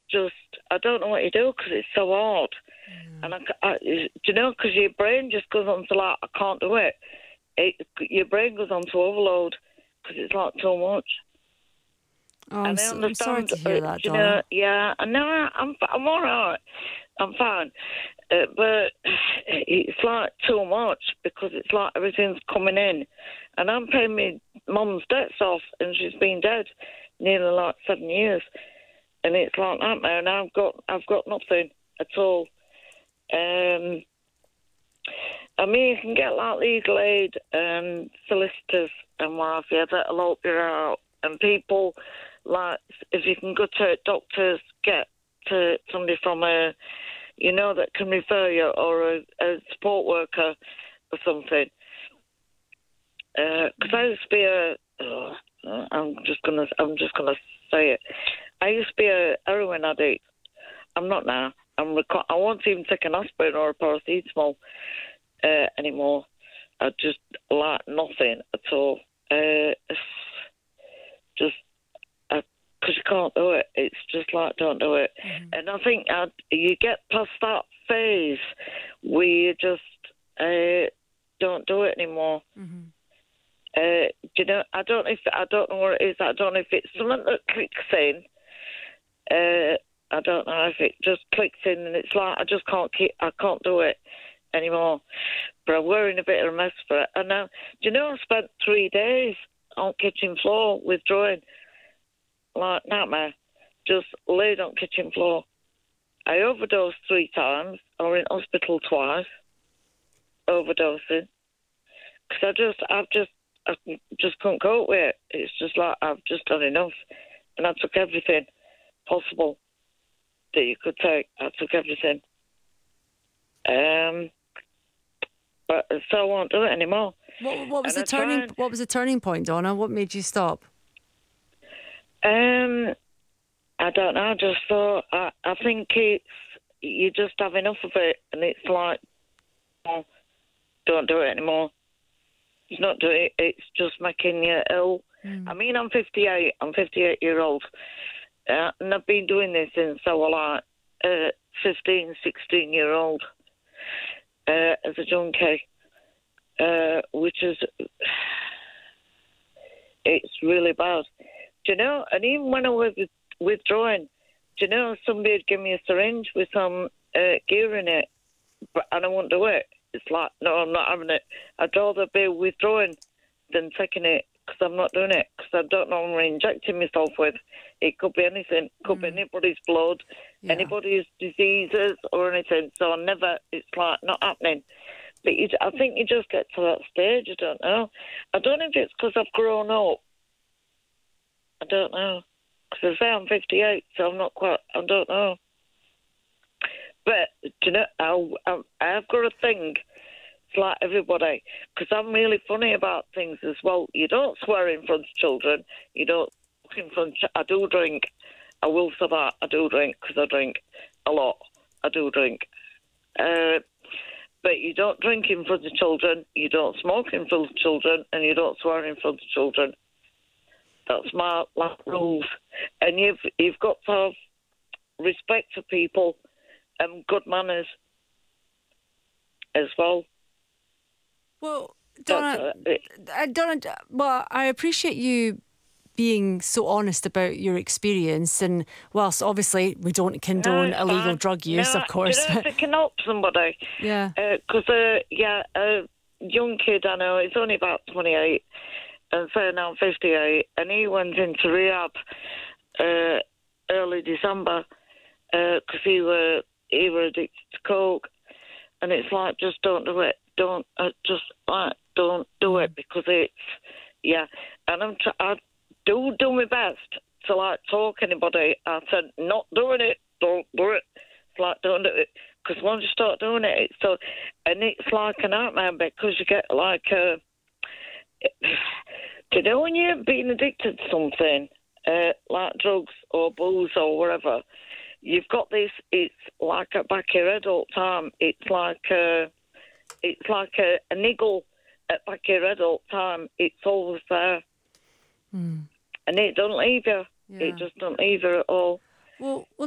just, I don't know what you do because it's so hard. And do you know, because your brain just goes on to like, I can't do it. Your brain goes on to overload because it's like too much. Oh, And I I'm sorry understand, to hear that, you know, Donna. yeah, I know, I'm all right. I'm fine. But it's like too much because it's like everything's coming in. And I'm paying my mum's debts off and she's been dead nearly like 7 years. And it's like that, man. I've got nothing at all. I mean, you can get like legal aid and solicitors and what have you that'll help you out. And people, like, if you can go to doctors, get to somebody from that can refer you, or a support worker or something. Because I used to be I'm just gonna say it. I used to be a heroin addict. I'm not now. I won't even take an aspirin or a paracetamol anymore. I just like nothing at all. Just because you can't do it. It's just like, don't do it. Mm-hmm. And I think you get past that phase where you just don't do it anymore. Mm-hmm. You know, I don't know what it is. I don't know if it's something that clicks in. I don't know if it just clicks in and it's like I can't do it anymore. But I'm wearing a bit of a mess for it. And now, do you know, I spent 3 days on kitchen floor withdrawing. Like nightmare, just laid on kitchen floor. I overdosed 3 times. I was in hospital twice, overdosing. Because I just couldn't cope with it. It's just like I've just done enough, and I took everything possible that you could take. I took everything. But so I won't do it anymore. What was the turning point, Donna? What made you stop? I don't know. I just thought I think you just have enough of it, and it's like, oh, don't do it anymore. It's not doing it. It's just making you ill. I mean, I'm 58. I'm 58-year-old, and I've been doing this since I was like 15, 16-year-old as a junkie, which is it's really bad. Do you know? And even when I was withdrawing, do you know, somebody would give me a syringe with some gear in it, and I wouldn't do it. It's like, no, I'm not having it. I'd rather be withdrawing than taking it because I'm not doing it because I don't know what I'm injecting myself with. It could be anything. It could be anybody's blood, anybody's diseases or anything. So it's like not happening. But I think you just get to that stage. I don't know. I don't know if it's because I've grown up. I don't know. Because I say I'm 58, so I'm not quite, I don't know. But, do you know, I've got a thing, it's like everybody, because I'm really funny about things as well. You don't swear in front of children. You don't talk in front of, I do drink. I will say that. I do drink, because I drink a lot. I do drink. But you don't drink in front of children, you don't smoke in front of children, and you don't swear in front of children. That's my rules. And you've got to have respect for people and good manners as well. Well, Donna, well, I appreciate you being so honest about your experience, and whilst obviously we don't condone illegal drug use, of course. Do you know if it can help somebody? Yeah. Because, a young kid I know, he's only about 28, and so now I'm 58, and he went into rehab early December because he were addicted to coke, and it's like, just don't do it. Don't do it because it's and I do my best to like talk anybody. I said not doing it, don't do it. It's like don't do it because once you start doing it, it's like a nightmare because you get like you know when you're being addicted to something like drugs or booze or whatever, you've got this. It's like a back of your head all the time. It's like a niggle at back of your head all the time. It's always there. And it don't leave you. Yeah. It just don't leave you at all. Well,